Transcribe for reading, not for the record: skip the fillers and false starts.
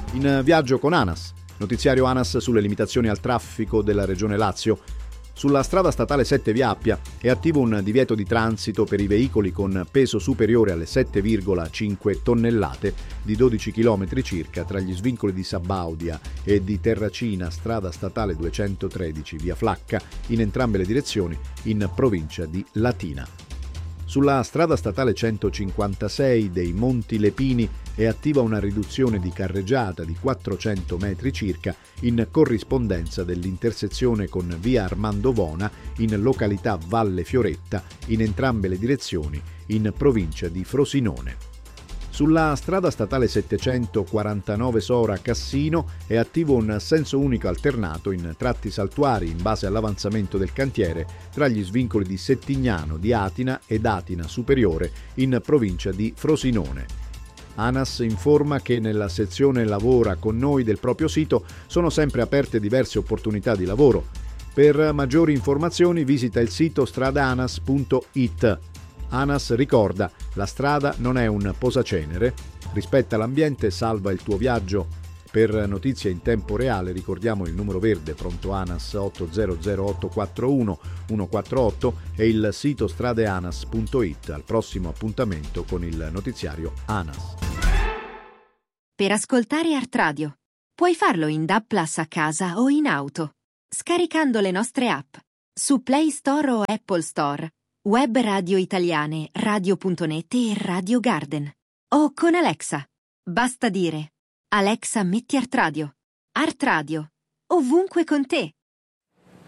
In viaggio con ANAS, notiziario ANAS sulle limitazioni al traffico della Regione Lazio. Sulla strada statale 7 via Appia è attivo un divieto di transito per i veicoli con peso superiore alle 7,5 tonnellate di 12 km circa tra gli svincoli di Sabaudia e di Terracina, strada statale 213 via Flacca, in entrambe le direzioni, in provincia di Latina. Sulla strada statale 156 dei Monti Lepini è attiva una riduzione di carreggiata di 400 metri circa in corrispondenza dell'intersezione con via Armando Vona in località Valle Fioretta, in entrambe le direzioni, in provincia di Frosinone. Sulla strada statale 749 Sora-Cassino è attivo un senso unico alternato in tratti saltuari in base all'avanzamento del cantiere tra gli svincoli di Settignano di Atina ed Atina Superiore in provincia di Frosinone. ANAS informa che nella sezione Lavora con noi del proprio sito sono sempre aperte diverse opportunità di lavoro. Per maggiori informazioni visita il sito stradaanas.it. ANAS ricorda: la strada non è un posacenere, rispetta l'ambiente e salva il tuo viaggio. Per notizie in tempo reale ricordiamo il numero verde pronto ANAS 800 841 148 e il sito stradeanas.it. Al prossimo appuntamento con il notiziario ANAS. Per ascoltare Art Radio puoi farlo in DAB+ a casa o in auto, scaricando le nostre app su Play Store o Apple Store, Web Radio Italiane, Radio.net e Radio Garden. O con Alexa. Basta dire: Alexa, metti Art Radio. Art Radio. Ovunque con te.